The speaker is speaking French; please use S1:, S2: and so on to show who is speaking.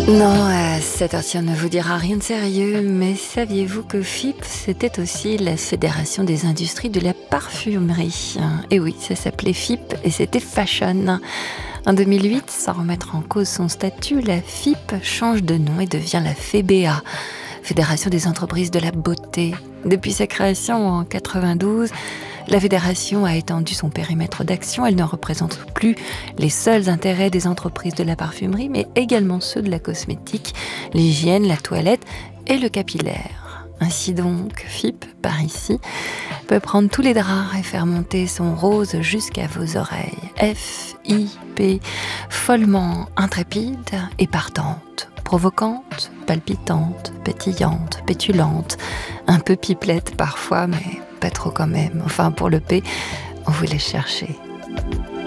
S1: Non, à cette heure-ci, on ne vous dira rien de sérieux, mais saviez-vous que FIP, c'était aussi la Fédération des industries de la parfumerie? Et oui, ça s'appelait FIP et c'était Fashion. En 2008, sans remettre en cause son statut, la FIP change de nom et devient la FEBEA, Fédération des entreprises de la beauté. Depuis sa création en 92, la fédération a étendu son périmètre d'action. Elle ne représente plus les seuls intérêts des entreprises de la parfumerie, mais également ceux de la cosmétique, l'hygiène, la toilette et le capillaire. Ainsi donc, FIP, par ici, peut prendre tous les draps et faire monter son rose jusqu'à vos oreilles. F-I-P, follement intrépide et partante, provocante, palpitante, pétillante, pétulante, un peu pipelette parfois, mais pas trop quand même. Enfin, pour le P, on vous laisse chercher.